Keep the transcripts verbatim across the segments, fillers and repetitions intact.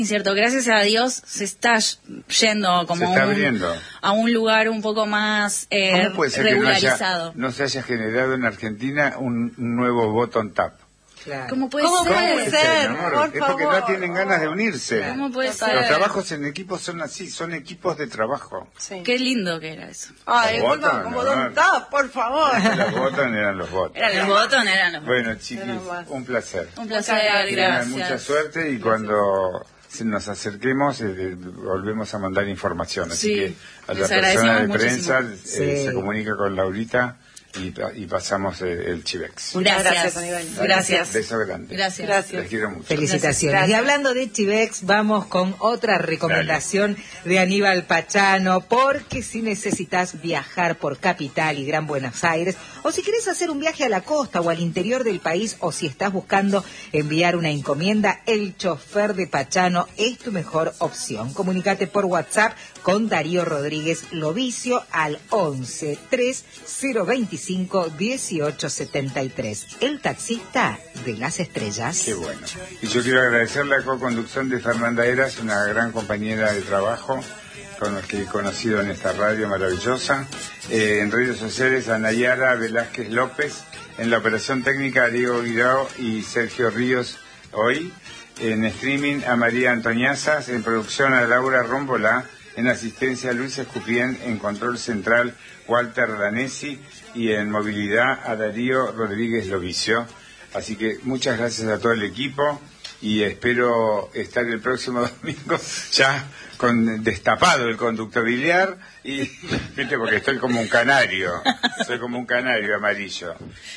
Cierto, gracias a Dios se está yendo como se está un, abriendo. a un lugar un poco más eh, ¿Cómo puede ser regularizado. Que no, haya, no se haya generado en Argentina un, un nuevo bottom tap? Claro. ¿Cómo puede ¿Cómo ser? puede ser? Amor, Por es porque favor. no tienen ganas de unirse. ¿Cómo puede Los ser? trabajos en equipo son así, son equipos de trabajo. Sí. Qué lindo que era eso. Ay, Los vuelvan botones, como ¿no? Don Tap, por favor. Los botones eran los botones. Eran los botones, eran los botones. Bueno, chiquis, un placer. Un placer, Muchas Tengan gracias. mucha suerte y cuando se nos acerquemos eh, volvemos a mandar información. Así Sí, que a la les persona agradecemos de muchísimo. prensa eh, Sí. se comunica con Laurita y, y pasamos eh, el Chivex. Muchas Gracias. gracias, Aníbal. Gracias. Beso grande. Gracias. Gracias. Les quiero mucho. Felicitaciones. Gracias. Y hablando de Chivex, vamos con otra recomendación de Aníbal Pachano, porque si necesitas viajar por Capital y Gran Buenos Aires, o si querés hacer un viaje a la costa o al interior del país, o si estás buscando enviar una encomienda, el chofer de Pachano es tu mejor opción. Comunicate por WhatsApp con Darío Rodríguez Lovicio al once tres cero veinticinco dieciocho setenta y tres. El taxista de las estrellas. Qué bueno. Y yo quiero agradecer la co-conducción de Fernanda Eras, una gran compañera de trabajo con los que he conocido en esta radio maravillosa. Eh, en redes sociales a Nayara Velázquez López, en la operación técnica a Diego Guirao y Sergio Ríos hoy, en streaming a María Antoñazas, en producción a Laura Rómbola, en asistencia a Luis Escupien, en control central Walter Danesi y en movilidad a Darío Rodríguez Lovicio. Así que muchas gracias a todo el equipo y espero estar el próximo domingo ya con destapado el conducto biliar y viste porque estoy como un canario, soy como un canario amarillo.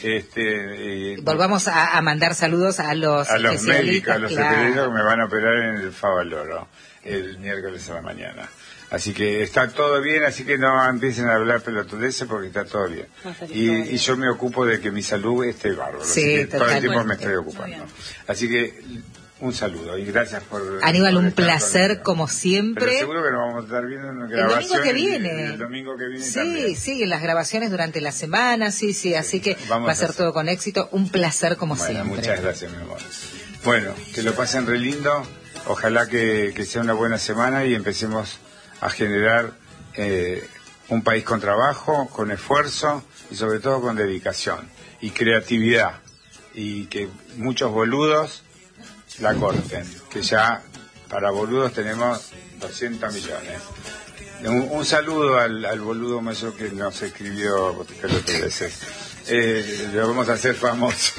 Este eh, Volvamos a, a mandar saludos a los a los especialistas, médicos, a los claro. especialistas que me van a operar en el Favaloro el miércoles a la mañana. Así que está todo bien, así que no empiecen a hablar pelotudeces porque está todo bien. Y, y yo me ocupo de que mi salud esté bárbaro. Sí, así que todo el tiempo totalmente. me estoy ocupando. Así que un saludo y gracias por... Aníbal, por un estar placer conmigo. como siempre. Pero seguro que nos vamos a estar viendo en El grabación. domingo que viene. El, domingo que viene Sí, también. sí, en las grabaciones durante la semana, sí, sí, así que Vamos va a ser a hacer. todo con éxito. Un placer como Bueno, siempre. muchas gracias, mi amor. Bueno, que lo pasen re lindo. Ojalá que, que sea una buena semana y empecemos a generar eh, un país con trabajo, con esfuerzo y sobre todo con dedicación y creatividad. Y que muchos boludos la corten, que ya para boludos tenemos doscientos millones. Un, un saludo al, al boludo mayor que nos escribió pelotudeces. Eh, lo vamos a hacer famoso.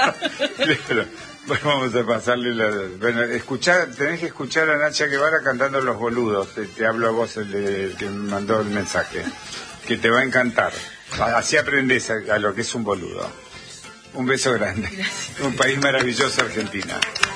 Pero, bueno, vamos a pasarle la... Bueno, escuchar, tenés que escuchar a Nacha Guevara cantando Los Boludos. Te, te hablo a vos, el, el que me mandó el mensaje. Que te va a encantar. Así aprendés a, a lo que es un boludo. Un beso grande. Un país maravilloso, Argentina.